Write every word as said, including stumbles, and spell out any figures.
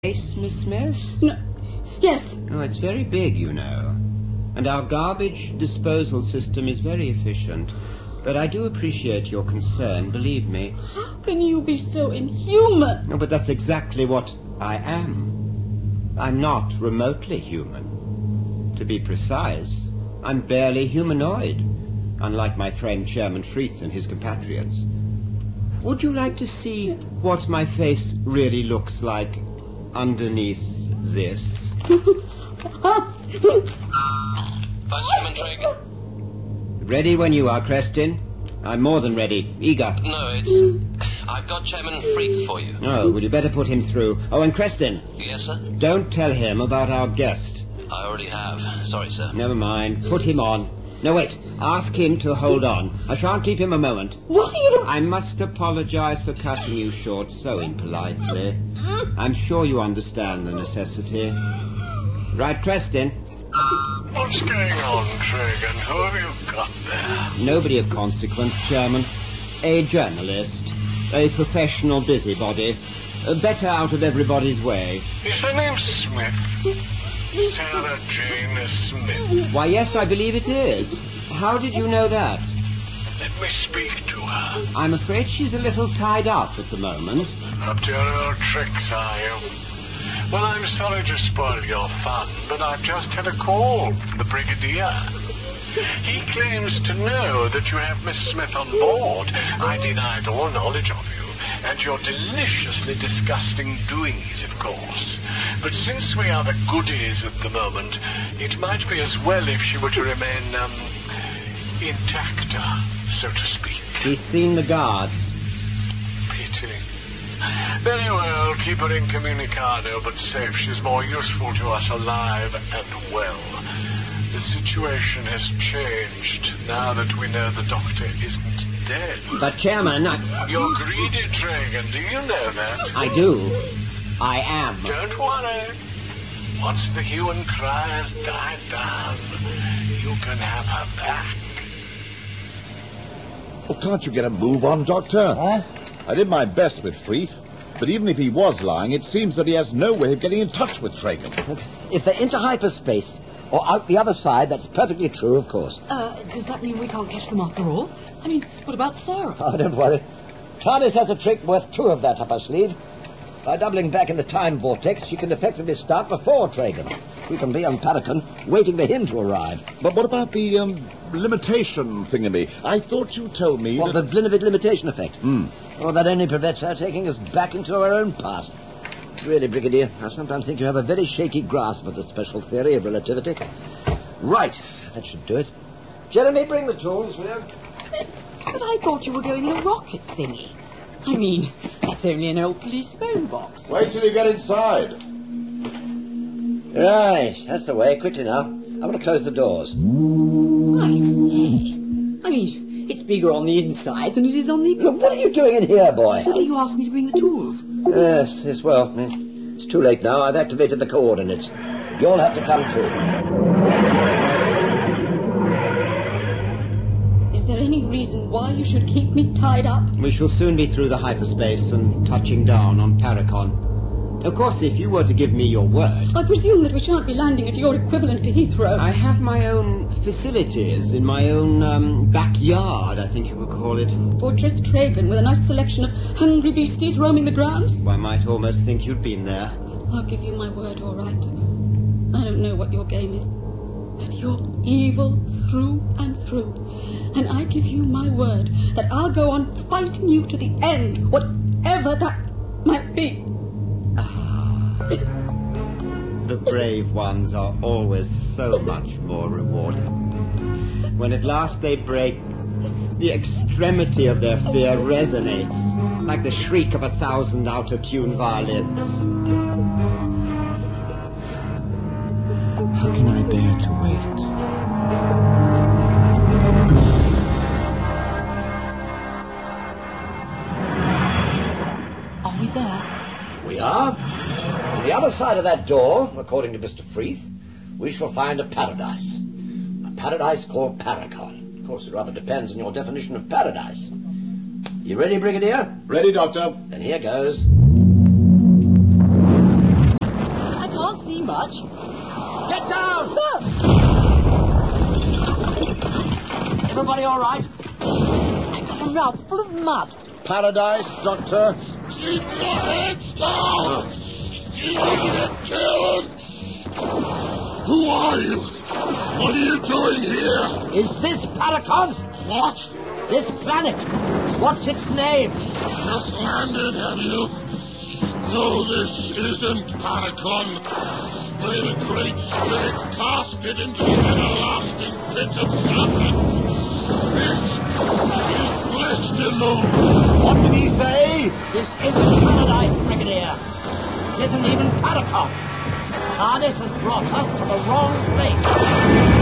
Case, Miss Smith? No. Yes. Oh, it's very big, you know. And our garbage disposal system is very efficient. But I do appreciate your concern, believe me. How can you be so inhuman? No, but that's exactly what I am. I'm not remotely human. To be precise, I'm barely humanoid, unlike my friend Chairman Freeth and his compatriots. Would you like to see what my face really looks like underneath this? Vice-Chairman Traeger? Ready when you are, Crestin. I'm more than ready. Eager. No, it's... I've got Chairman Freeth for you. Oh, well, you better put him through. Oh, and Crestin. Yes, sir? Don't tell him about our guest. I already have. Sorry, sir. Never mind. Put him on. No, wait. Ask him to hold on. I shan't keep him a moment. What are you doing? I must apologize for cutting you short so impolitely. I'm sure you understand the necessity. Right, Crestin? What's going on, Traegan? Who have you got there? Nobody of consequence, Chairman. A journalist. A professional busybody. Uh, better out of everybody's way. Is her name Smith? Sarah Jane Smith. Why, yes, I believe it is. How did you know that? Let me speak to her. I'm afraid she's a little tied up at the moment. Up to your old tricks, are you? Well, I'm sorry to spoil your fun, but I've just had a call from the Brigadier. He claims to know that you have Miss Smith on board. I denied all knowledge of you, and your deliciously disgusting doings, of course. But since we are the goodies at the moment, it might be as well if she were to remain, um, intacta, so to speak. She's seen the guards. Pity. Very well, keep her incommunicado, but safe. She's more useful to us alive and well. The situation has changed now that we know the doctor isn't dead. But, Chairman, I... You're greedy, Traegan. Do you know that? I do. I am. Don't worry. Once the hue and cry has died down, you can have her back. Well, can't you get a move on, Doctor? Huh? I did my best with Freeth, but even if he was lying, it seems that he has no way of getting in touch with Traegan. If they're into hyperspace, or out the other side, that's perfectly true, of course. Uh, does that mean we can't catch them after all? I mean, what about Sarah? Oh, don't worry. TARDIS has a trick worth two of that up her sleeve. By doubling back in the time vortex, she can effectively start before Traegan. We can be on Paracon, waiting for him to arrive. But what about the, um, limitation thingamy? I thought you told me What, that... the Blinovit limitation effect? Hmm. Oh, that only prevents her taking us back into our own past. Really, Brigadier, I sometimes think you have a very shaky grasp of the special theory of relativity. Right, that should do it. Jeremy, bring the tools, will you? But I thought you were going in a rocket thingy. I mean, that's only an old police phone box. Wait till you get inside. Right, that's the way. Quickly now. I want to close the doors. I say. I mean, it's bigger on the inside than it is on the... Look, what are you doing in here, boy? Well, you asked me to bring the tools. Yes, yes, well, it's too late now. I've activated the coordinates. You'll have to come too. Is there any reason why you should keep me tied up? We shall soon be through the hyperspace and touching down on Paracon. Of course, if you were to give me your word... I presume that we shan't be landing at your equivalent to Heathrow. I have my own facilities in my own um, backyard, I think you would call it. Fortress Traegan, with a nice selection of hungry beasties roaming the grounds. I might almost think you'd been there. I'll give you my word, all right. I don't know what your game is, but you're evil through and through. And I give you my word that I'll go on fighting you to the end, whatever that might be. The brave ones are always so much more rewarded. When at last they break, the extremity of their fear resonates like the shriek of a thousand out-of-tune violins. How can I bear to wait? Are we there? We are. On the other side of that door, according to Mister Freeth, we shall find a paradise. A paradise called Paracon. Of course, it rather depends on your definition of paradise. You ready, Brigadier? Ready, Doctor. Then here goes. much. Get down! Everybody all right? I got a mouthful of mud. Paradise, Doctor. Keep your heads down! You will get killed! Who are you? What are you doing here? Is this Paracon? What? This planet? What's its name? Just landed, have you? No, this isn't Paracon. May the Great Spirit cast it into the everlasting pit of serpents. This is Blestilum. What did he say? This isn't Paradise, Brigadier. It isn't even Paracon. TARDIS has brought us to the wrong place.